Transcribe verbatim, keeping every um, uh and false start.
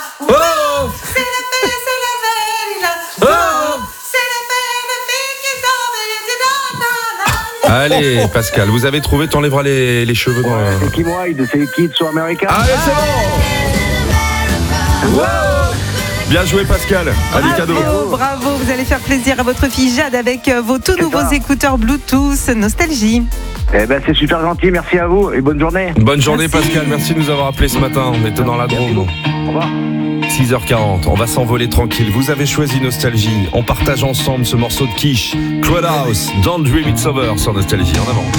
Oh, c'est la fête, c'est la fête, là. Oh, c'est la fête, la fille qui s'en va, Allez, Pascal, vous avez trouvé, t'enlèveras les, les cheveux dans Ouais, le... c'est Kim Wilde, c'est Kids to America. Allez, c'est bon. Wow. Bien joué, Pascal. Allez, cadeau. Bravo, bravo, vous allez faire plaisir à votre fille Jade avec euh, vos tout C'est nouveaux ça. écouteurs Bluetooth Nostalgie. Eh ben, c'est super gentil, merci à vous et bonne journée. Bonne journée, Merci. Pascal. Merci de nous avoir appelés ce matin. On était dans la Drôme. Au revoir. six heures quarante, on va s'envoler tranquille. Vous avez choisi Nostalgie. On partage ensemble ce morceau de quiche. Crowd House, Don't Dream It's Over sur Nostalgie. En avant.